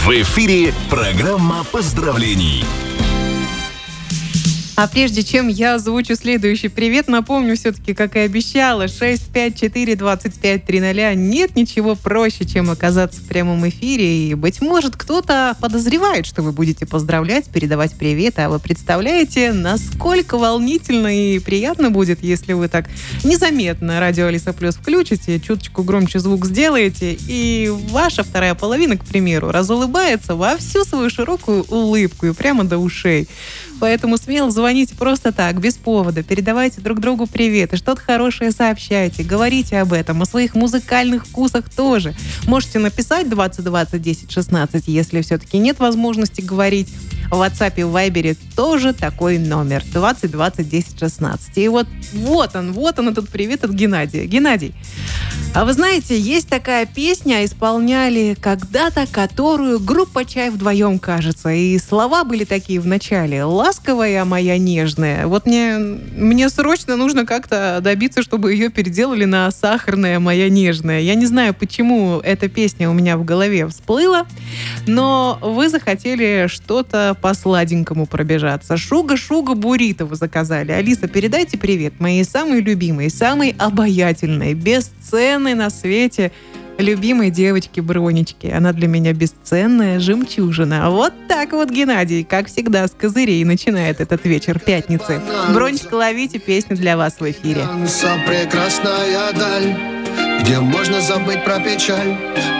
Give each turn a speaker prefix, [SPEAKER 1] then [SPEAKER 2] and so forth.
[SPEAKER 1] В эфире программа поздравлений.
[SPEAKER 2] А прежде чем я озвучу следующий привет, напомню все-таки, как и обещала, 654-2530. Нет ничего проще, чем оказаться в прямом эфире. И, быть может, кто-то подозревает, что вы будете поздравлять, передавать приветы. А вы представляете, насколько волнительно и приятно будет, если вы так незаметно радио Алиса Плюс включите, чуточку громче звук сделаете, и ваша вторая половина, к примеру, разулыбается во всю свою широкую улыбку и прямо до ушей. Поэтому смело звоните просто так, без повода, передавайте друг другу приветы, что-то хорошее сообщайте, говорите об этом, о своих музыкальных вкусах тоже. Можете написать 20 20 10 16, если все-таки нет возможности говорить. В WhatsApp и в Viber тоже такой номер 20 20 10 16. И вот он этот привет от Геннадия. Геннадий, а вы знаете, есть такая песня, исполняли когда-то, которую группа «Чай вдвоем», кажется, и слова были такие в начале: «Ласковая моя нежная». Вот мне срочно нужно как-то добиться, чтобы ее переделали на «Сахарная моя нежная». Я не знаю, почему эта песня у меня в голове всплыла, но вы захотели что-то по-сладенькому пробежаться. Шуга-шуга буррито вы заказали. Алиса, передайте привет моей самой любимой, самой обаятельной, бесценной на свете любимой девочке Бронечке. Она для меня бесценная жемчужина. Вот так вот Геннадий, как всегда, с козырей начинает этот вечер пятницы. Бронечка, ловите, песню для вас в эфире.
[SPEAKER 3] Прекрасная даль, где можно забыть про печаль.